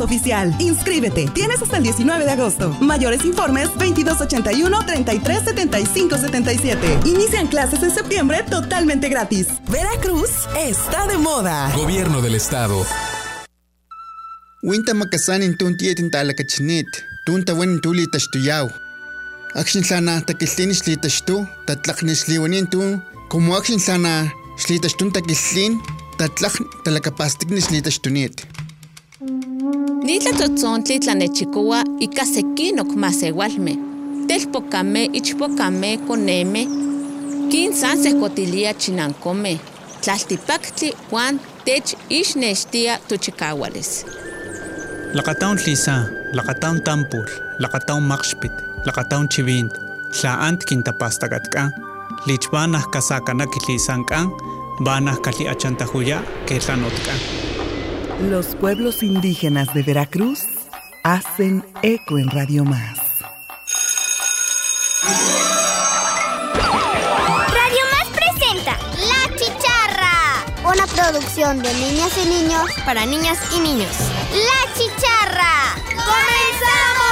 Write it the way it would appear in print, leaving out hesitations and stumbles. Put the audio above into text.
oficial. Inscríbete. Tienes hasta el 19 de agosto. Mayores informes 2281-337577. Inician clases en septiembre totalmente gratis. Veracruz está de moda. Gobierno del Estado. Winta makasanin tuntietin talakachinit. Tunta wen tuli tashtuyaw. Akshin sana takislin slitashtu. Tatlaknisliwanin tu. Como akshin sana slitashtun takislin. Tatlak talakapastikni slitashtunit. Nitlatotzontli tlanechikoa ika sekinok masewalme. Telpokame ichpokame koneme. Kinsan sekotilia chinankome. Tlaltipaktli Juan tech ixnextia tochikawales. Lakataun Lisa, Lakataun Tampur, Lakataun Makshpit, Lakataun Chivint, Tlaant Quintapastagatka, Lichbanah Kasakana Kitlisankan, Banah Kali Achantahuya, Ketlanotka. Los pueblos indígenas de Veracruz hacen eco en Radio Más. Radio Más presenta La Chicharra, una producción de niñas y niños para niñas y niños. ¡La Chicharra! ¡Comenzamos!